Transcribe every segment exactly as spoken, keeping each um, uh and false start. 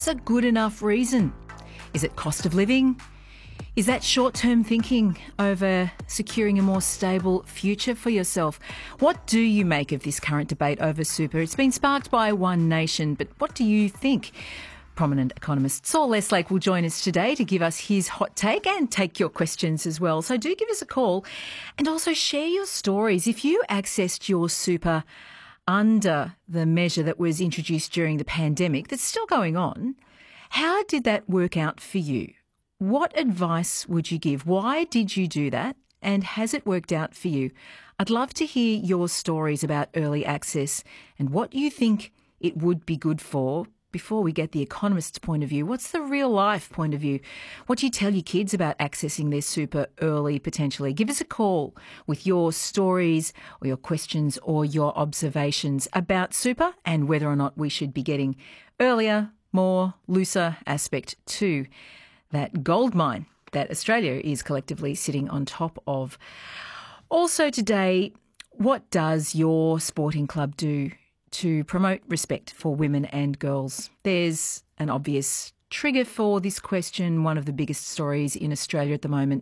a good enough reason? Is it cost of living? Is that short-term thinking over securing a more stable future for yourself? What do you make of this current debate over super? It's been sparked by One Nation, but what do you think? Prominent economist Saul Lestlake will join us today to give us his hot take and take your questions as well. So do give us a call and also share your stories. If you accessed your super under the measure that was introduced during the pandemic that's still going on, how did that work out for you? What advice would you give? Why did you do that? And has it worked out for you? I'd love to hear your stories about early access and what you think it would be good for. Before we get the economist's point of view, what's the real life point of view? What do you tell your kids about accessing their super early potentially? Give us a call with your stories or your questions or your observations about super and whether or not we should be getting earlier, more looser aspect to that gold mine that Australia is collectively sitting on top of. Also today, what does your sporting club do to promote respect for women and girls? There's an obvious trigger for this question. One of the biggest stories in Australia at the moment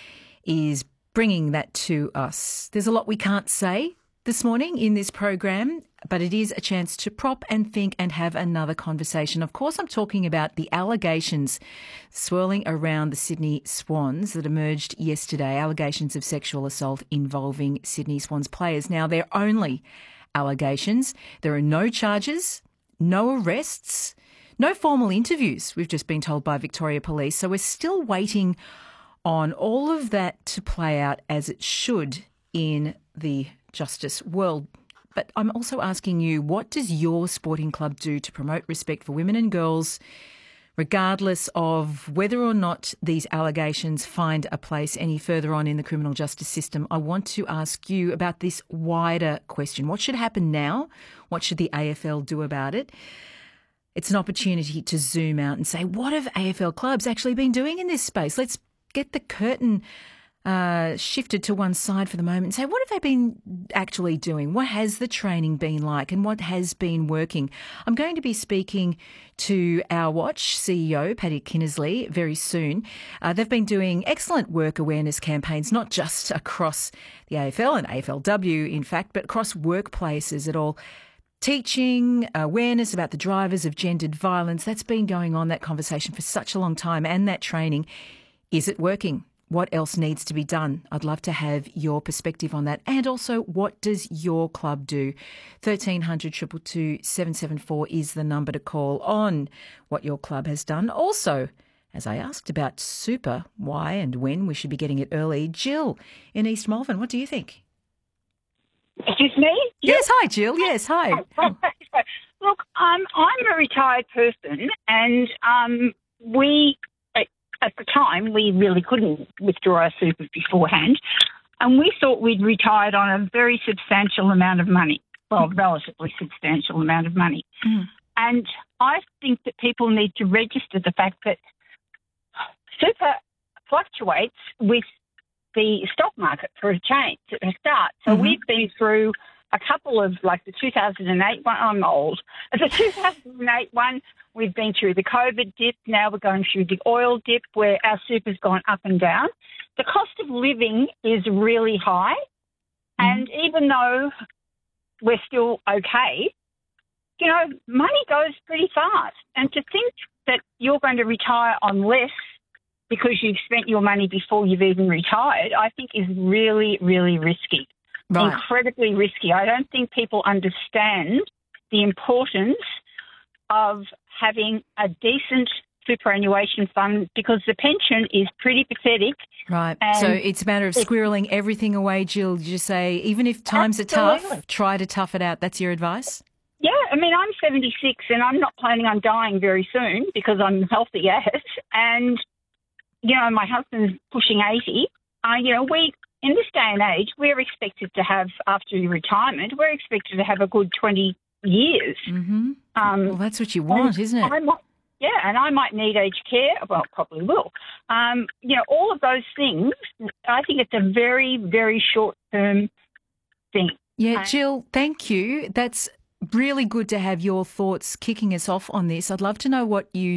is bringing that to us. There's a lot we can't say this morning in this program, but it is a chance to prop and think and have another conversation. Of course, I'm talking about the allegations swirling around the Sydney Swans that emerged yesterday, allegations of sexual assault involving Sydney Swans players. Now, they're only allegations. There are no charges, no arrests, no formal interviews, we've just been told by Victoria Police. So we're still waiting on all of that to play out as it should in the justice world. But I'm also asking you, what does your sporting club do to promote respect for women and girls, regardless of whether or not these allegations find a place any further on in the criminal justice system? I want to ask you about this wider question. What should happen now? What should the A F L do about it? It's an opportunity to zoom out and say, what have A F L clubs actually been doing in this space? Let's get the curtain Uh, shifted to one side for the moment and say, what have they been actually doing? What has the training been like and what has been working? I'm going to be speaking to our Watch C E O, Paddy Kinnersley, very soon. Uh, they've been doing excellent work awareness campaigns, not just across the A F L and A F L W, in fact, but across workplaces at all. Teaching awareness about the drivers of gendered violence. That's been going on, that conversation, for such a long time, and that training. Is it working? What else needs to be done? I'd love to have your perspective on that. And also, what does your club do? thirteen hundred, two two two, seven seven four is the number to call on what your club has done. Also, as I asked about super, why and when we should be getting it early, Jill in East Malvern, what do you think? Excuse me? Yes, hi, Jill. Yes, hi. Look, um, I'm a retired person and um, we... At the time, we really couldn't withdraw our super beforehand, and we thought we'd retired on a very substantial amount of money, well, relatively substantial amount of money. Mm. And I think that people need to register the fact that super fluctuates with the stock market for a change, a start. So mm-hmm. we've been through a couple of, like the two thousand eight one, I'm old, the two thousand eight one, we've been through the COVID dip, now we're going through the oil dip where our super's gone up and down. The cost of living is really high, mm. and even though we're still okay, you know, money goes pretty fast. And to think that you're going to retire on less because you've spent your money before you've even retired, I think is really, really risky. Right. Incredibly risky. I don't think people understand the importance of having a decent superannuation fund because the pension is pretty pathetic. Right. So it's a matter of squirreling everything away, Jill. You just say, even if times absolutely. are tough, try to tough it out. That's your advice? Yeah. I mean, I'm seventy-six and I'm not planning on dying very soon because I'm healthy as. And, you know, my husband's pushing eighty. Uh, you know, we... In this day and age, we're expected to have, after your retirement, we're expected to have a good twenty years. Mm-hmm. Um, well, that's what you want, isn't it? I might, yeah, and I might need aged care. Well, probably will. Um, you know, all of those things, I think it's a very, very short-term thing. Yeah, Jill, thank you. That's really good to have your thoughts kicking us off on this. I'd love to know what you